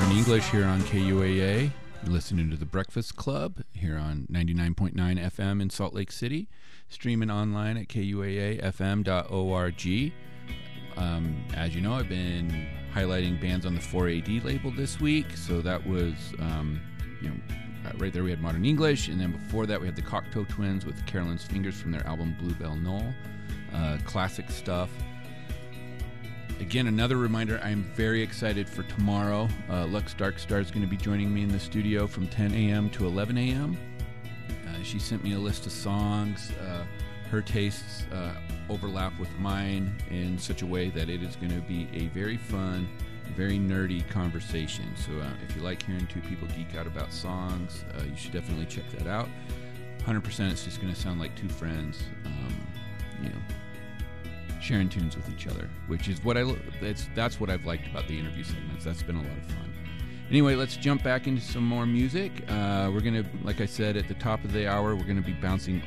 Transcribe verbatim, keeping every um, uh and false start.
Modern English here on K U A A. You're listening to The Breakfast Club here on ninety-nine point nine F M in Salt Lake City, streaming online at K U A A F M dot org. Um, as you know, I've been highlighting bands on the four A D label this week, so that was, um, you know, right there we had Modern English, and then before that we had the Cocteau Twins with Carolyn's Fingers from their album Bluebell Knoll. Uh, classic stuff. Again, another reminder, I'm very excited for tomorrow. Uh, Lux Darkstar is going to be joining me in the studio from ten a.m. to eleven a.m. Uh, she sent me a list of songs. Uh, her tastes uh, overlap with mine in such a way that it is going to be a very fun, very nerdy conversation. So uh, if you like hearing two people geek out about songs, uh, you should definitely check that out. one hundred percent it's just going to sound like two friends, um, you know, sharing tunes with each other, which is what I that's that's what I've liked about the interview segments. That's been a lot of fun. Anyway, let's jump back into some more music. Uh, we're gonna, like I said at the top of the hour, we're gonna be bouncing